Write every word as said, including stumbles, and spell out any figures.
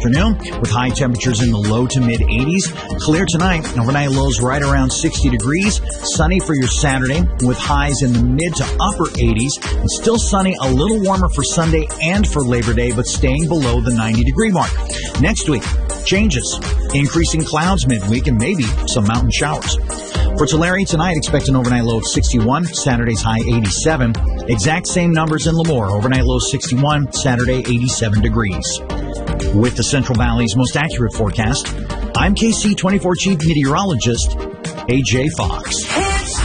afternoon with high temperatures in the low to mid eighties. Clear tonight. Overnight lows right around sixty degrees. Sunny for your Saturday with highs in the mid to upper eighties. And still sunny, a little warmer for Sunday and for Labor Day, but staying below the ninety degree mark. Next week, changes. Increasing clouds midweek and maybe some mountain showers. For Tulare tonight, expect an overnight low of sixty-one, Saturday's high eighty-seven. Exact same numbers in Lemoore, overnight low sixty-one, Saturday eighty-seven degrees. With the Central Valley's most accurate forecast, I'm K C twenty-four Chief Meteorologist A J Fox.